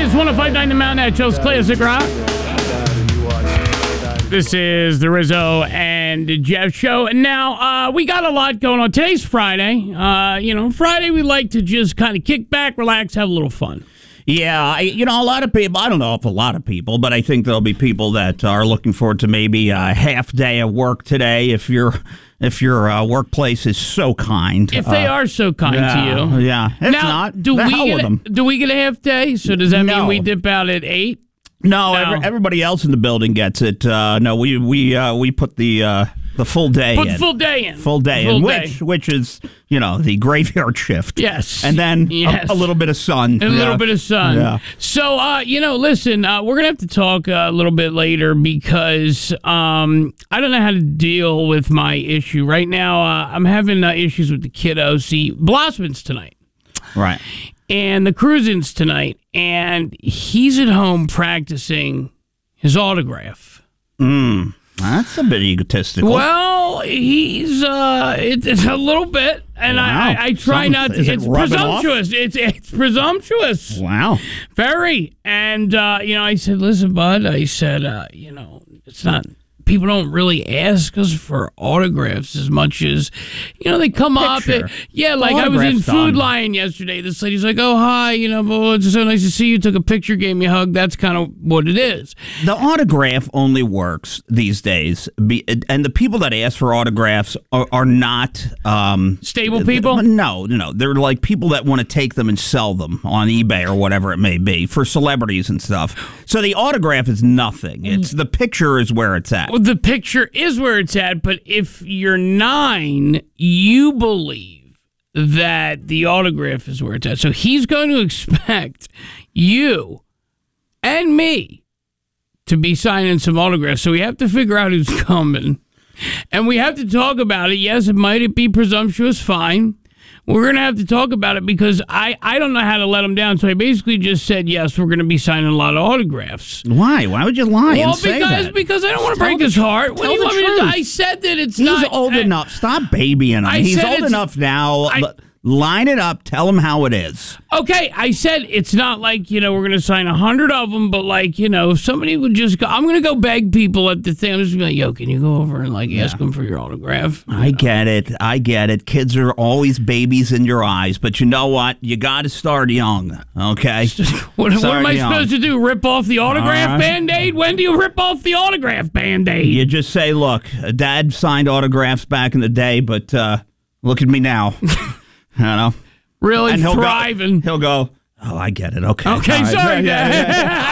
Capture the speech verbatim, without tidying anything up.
It's one oh five point nine The Mountain at Joe's Classic Rock. This is the Rizzo and Jeff Show. And now, uh, we got a lot going on. Today's Friday. Uh, you know, Friday we like to just kind of kick back, relax, have a little fun. Yeah, I, you know, a lot of people, I don't know if a lot of people, but I think there'll be people that are looking forward to maybe a half day of work today if your if your uh, workplace is so kind. If they uh, are so kind yeah, to you. Yeah. If now, not, do the we hell get with a, them. do we get a half day? So does that No. mean we dip out at eight? No, No. Every, everybody else in the building gets it. Uh, no, we we uh, we put the uh, the full day Put in. the full day in. Full day full in, day. which which is, you know, the graveyard shift. Yes. And then Yes. a, a little bit of sun. And a Yeah. little bit of sun. Yeah. So, uh, you know, listen, uh, we're going to have to talk uh, a little bit later because um, I don't know how to deal with my issue. Right now, uh, I'm having uh, issues with the kiddos. See, Blossman's tonight. Right. And the Cruisins tonight. And he's at home practicing his autograph. Mm. That's a bit egotistical. Well, he's uh, it, it's a little bit, and Wow. I, I, I try Some- not to. is it It's rubbing off? presumptuous. It's it's presumptuous. Wow. Very. And, uh, you know, I said, listen, bud, I said, uh, you know, it's not, people don't really ask us for autographs as much as, you know, they come up. Picture. And, yeah, The like I was in autograph's Food done. Lion yesterday. This lady's like, oh, hi, you know, well, it's so nice to see you. Took a picture, gave me a hug. That's kind of what it is. The autograph only works these days, be, and the people that ask for autographs are, are not um, Stable people? No, no, they're like people that want to take them and sell them on eBay or whatever it may be for celebrities and stuff. So the autograph is nothing. It's the picture is where it's at. Well, the picture is where it's at, but if you're nine, you believe that the autograph is where it's at. So he's going to expect you and me to be signing some autographs. So we have to figure out who's coming. And we have to talk about it. Yes, it might be presumptuous, fine. We're going to have to talk about it because I, I don't know how to let him down. So I basically just said, yes, we're going to be signing a lot of autographs. Why? Why would you lie Well, and say because that? because I don't want to Tell break the his tr- heart. What tell do you the want me to do? truth. I said that it's He's not old I- enough. Stop babying him. I He's said old it's- enough now. I- L- Line it up. Tell him how it is. Okay, I said it's not like, you know, we're going to sign a hundred of them, but like, you know, if somebody would just go, I'm going to go beg people at the thing. I'm just going to be like, yo, can you go over and like ask them for your autograph? You I know? get it. I get it. Kids are always babies in your eyes, but you know what? You got to start young, okay? What, what Start am I young. supposed to do? Rip off the autograph All right. Band-Aid? When do you rip off the autograph Band-Aid? You just say, look, Dad signed autographs back in the day, but uh, look at me now. you know? Really And he'll thriving. Go, he'll go, oh, I get it. Okay. Okay, All right. sorry, Yeah, yeah, yeah, yeah. Dad.